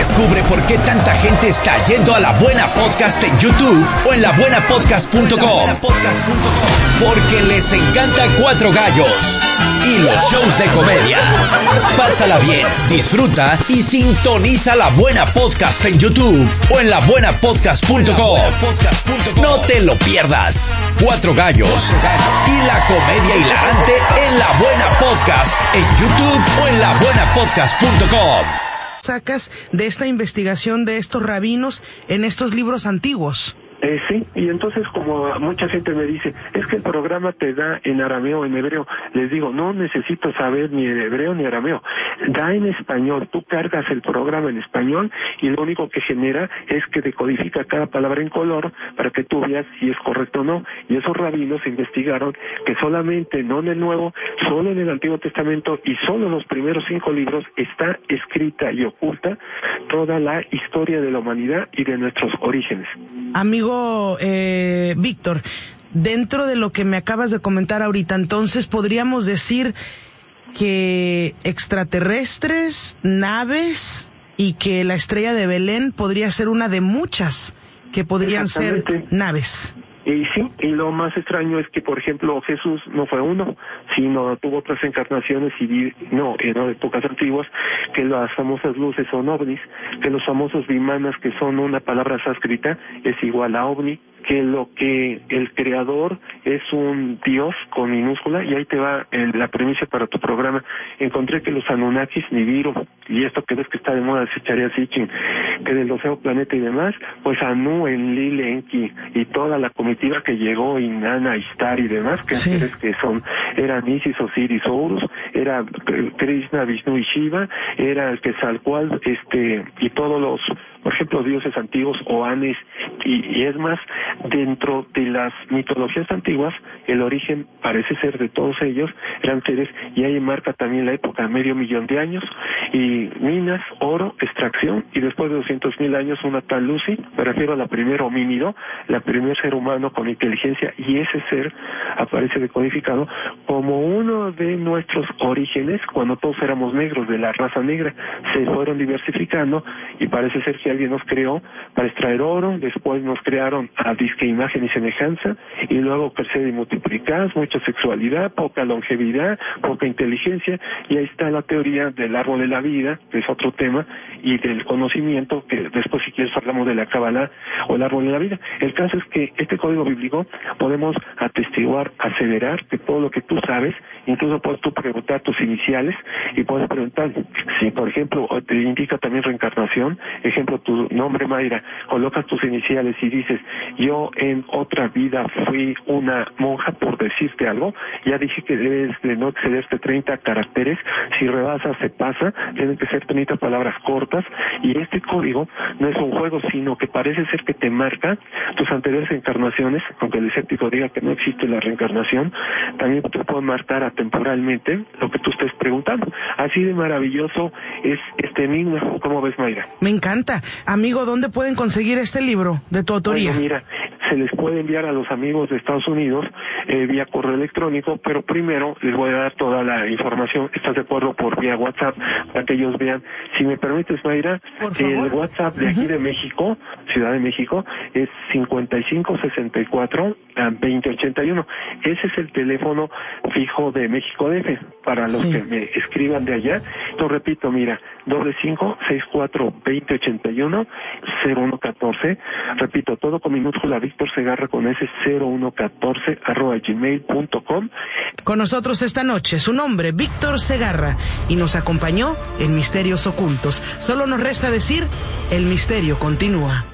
Descubre por qué tanta gente está yendo a La Buena Podcast en YouTube o en labuenapodcast.com. Porque les encanta Cuatro Gallos y los shows de comedia. Pásala bien, disfruta y sintoniza La Buena Podcast en YouTube o en labuenapodcast.com. No te lo pierdas. Cuatro Gallos y la comedia hilarante en La Buena Podcast en YouTube o en labuenapodcast.com. Sacas de esta investigación de estos rabinos en estos libros antiguos? Sí, y entonces como mucha gente me dice, es que el programa te da en arameo, en hebreo, les digo, no necesito saber ni hebreo ni arameo, da en español, tú cargas el programa en español y lo único que genera es que decodifica cada palabra en color para que tú veas si es correcto o no, y esos rabinos investigaron que solamente, no en el Nuevo, solo en el Antiguo Testamento y solo en los primeros 5 libros está escrita y oculta toda la historia de la humanidad y de nuestros orígenes. Amigo Víctor, dentro de lo que me acabas de comentar ahorita, entonces podríamos decir que extraterrestres, naves y que la estrella de Belén podría ser una de muchas que podrían ser naves. Y sí, y lo más extraño es que, por ejemplo, Jesús no fue uno, sino tuvo otras encarnaciones en épocas antiguas, que las famosas luces son ovnis, que los famosos vimanas, que son una palabra sánscrita, es igual a ovni, que lo que el creador es un dios con minúscula, y ahí te va la premisa para tu programa. Encontré que los Anunnakis, Nibiru, y esto que ves que está de moda, Secharia Sitchin, que del océano planeta y demás, pues Anu, Enlil, Enki, y toda la comitiva que llegó, Inanna, Ishtar y demás, que sí, que eran Isis, Osiris, Horus, era Krishna, Vishnu y Shiva, era el Quetzalcóatl, y todos los, por ejemplo, dioses antiguos, Oanes, y es más, dentro de las mitologías antiguas, el origen parece ser de todos ellos, eran seres, y ahí marca también la época, 500,000 de años, y minas, oro, extracción, y después de 200,000 años una tal Lucy, me refiero a la primer homínido, la primer ser humano con inteligencia, y ese ser aparece decodificado como uno de nuestros orígenes, cuando todos éramos negros, de la raza negra, se fueron diversificando, y parece ser que alguien nos creó para extraer oro, después nos crearon a disque imagen y semejanza, y luego crecer y multiplicar, mucha sexualidad, poca longevidad, poca inteligencia, y ahí está la teoría del árbol de la vida, que es otro tema, y del conocimiento, que después si quieres hablamos de la Cábala o el árbol de la vida. El caso es que este código bíblico podemos atestiguar, aseverar que todo lo que tú sabes, incluso puedes tú preguntar tus iniciales, y puedes preguntar si, por ejemplo, te indica también reencarnación, ejemplo, tu nombre Mayra, colocas tus iniciales y dices, yo en otra vida fui una monja, por decirte algo, ya dije que debes de no excederte 30 caracteres, si rebasas se pasa, tienen que ser 30 palabras cortas, y este código no es un juego, sino que parece ser que te marca tus anteriores encarnaciones, aunque el escéptico diga que no existe la reencarnación, también te puede marcar atemporalmente lo que tú estés preguntando. Así de maravilloso es este enigma. ¿Cómo ves, Mayra? Me encanta. Amigo, ¿dónde pueden conseguir este libro de tu autoría? Bueno, mira, se les puede enviar a los amigos de Estados Unidos vía correo electrónico, pero primero les voy a dar toda la información. ¿Estás de acuerdo? Por vía WhatsApp, para que ellos vean. Si me permites, Mayra, el WhatsApp de aquí de México, Ciudad de México, es 5564-2081. Ese es el teléfono fijo de México DF, para los que me escriban de allá. Lo repito, mira, 5564-2081-0114. Repito, todo con minúscula, Víctor Segarra con ese 0114 @gmail.com. Con nosotros esta noche, su nombre, Víctor Segarra, y nos acompañó en Misterios Ocultos. Solo nos resta decir, el misterio continúa.